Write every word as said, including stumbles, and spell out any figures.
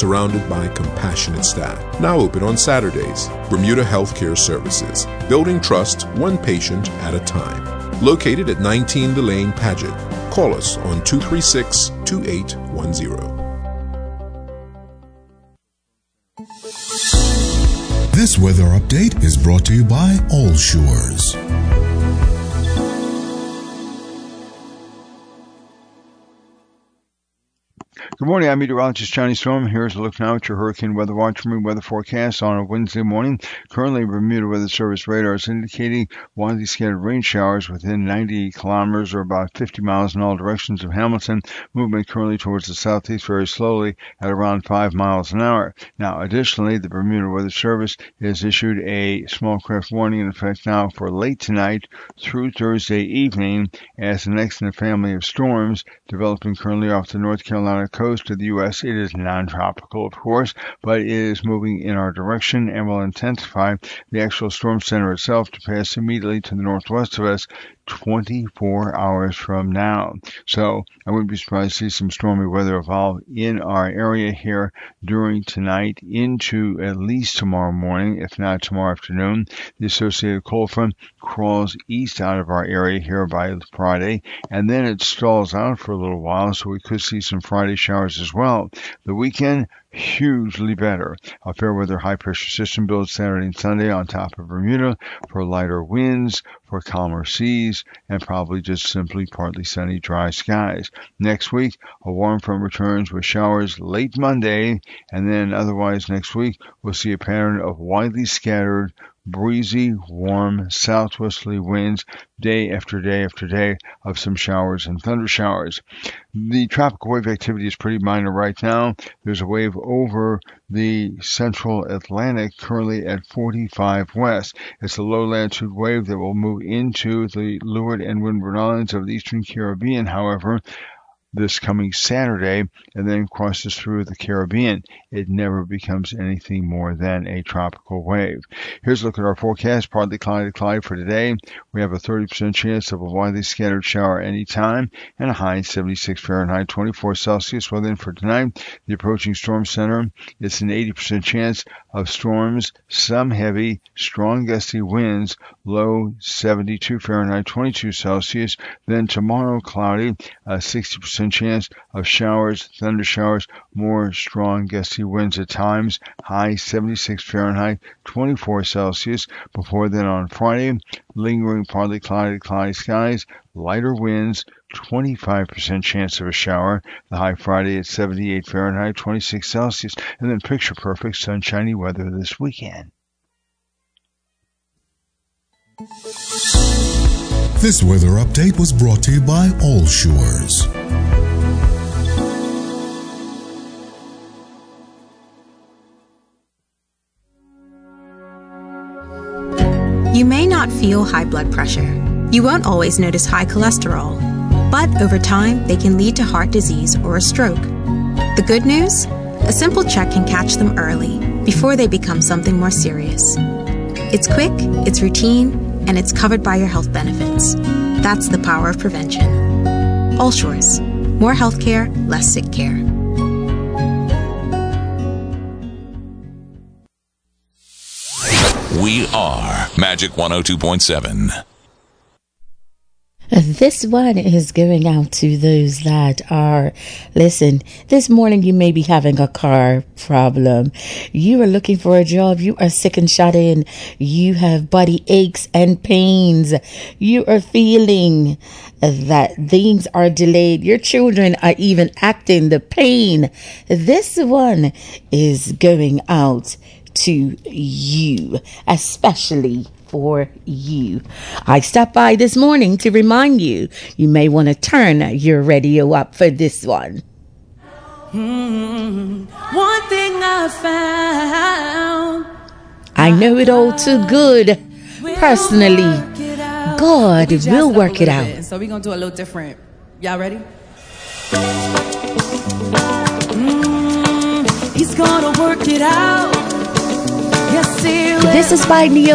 surrounded by compassionate staff. Now open on Saturdays. Bermuda Healthcare Services, building trust one patient at a time. Located at nineteen Delane Paget. Call us on two three six, two eight one zero. This weather update is brought to you by All Shores. Good morning, I'm meteorologist Johnny Storm. Here's a look now at your hurricane weather watch from weather forecast on a Wednesday morning. Currently, Bermuda Weather Service radar is indicating widely scattered rain showers within ninety kilometers or about fifty miles in all directions of Hamilton. Movement currently towards the southeast very slowly at around five miles an hour. Now, additionally, the Bermuda Weather Service has issued a small craft warning in effect now for late tonight through Thursday evening as the next in a family of storms developing currently off the North Carolina coast to the U S. It is non-tropical, of course, but it is moving in our direction and will intensify the actual storm center itself to pass immediately to the northwest of us twenty-four hours from now. So I wouldn't be surprised to see some stormy weather evolve in our area here during tonight into at least tomorrow morning, if not tomorrow afternoon. The associated cold front crawls east out of our area here by Friday, and then it stalls out for a little while, so we could see some Friday showers as well. The weekend, hugely better. A fair weather high pressure system builds Saturday and Sunday on top of Bermuda for lighter winds, for calmer seas, and probably just simply partly sunny, dry skies. Next week, a warm front returns with showers late Monday, and then otherwise next week, we'll see a pattern of widely scattered, breezy, warm, southwesterly winds day after day after day of some showers and thunder showers. The tropical wave activity is pretty minor right now. There's a wave over the central Atlantic currently at forty-five west. It's a low latitude wave that will move into the Leeward and Windward Islands of the Eastern Caribbean, however, this coming Saturday, and then crosses through the Caribbean. It never becomes anything more than a tropical wave. Here's a look at our forecast. Partly cloudy to cloudy for today. We have a thirty percent chance of a widely scattered shower anytime, and a high seventy-six Fahrenheit, twenty-four Celsius. Well, then for tonight, the approaching storm center, it's an eighty percent chance of storms, some heavy, strong gusty winds, low seventy-two Fahrenheit, twenty-two Celsius. Then tomorrow, cloudy, uh, sixty percent chance of showers, thunder showers, more strong gusty winds at times, high seventy-six Fahrenheit, twenty-four Celsius. Before then on Friday, lingering partly cloudy, cloudy skies, lighter winds, twenty-five percent chance of a shower. The high Friday at seventy-eight Fahrenheit, twenty-six Celsius, and then picture perfect sunshiny weather this weekend. This weather update was brought to you by All Shores. You may not feel high blood pressure. You won't always notice high cholesterol. But over time, they can lead to heart disease or a stroke. The good news? A simple check can catch them early, before they become something more serious. It's quick, it's routine, and it's covered by your health benefits. That's the power of prevention. All Shores. More healthcare, less sick care. We are Magic one oh two point seven. This one is going out to those that are, listen, this morning you may be having a car problem. You are looking for a job. You are sick and shut in. You have body aches and pains. You are feeling that things are delayed. Your children are even acting the pain. This one is going out to you, especially for you. I stopped by this morning to remind you, you may want to turn your radio up for this one. Mm, one thing I found, I know it all too good. Personally, God will work it out. So we're going to do a little different. Y'all ready? Mm, he's going to work it out. Yes, he will. This is by Neo.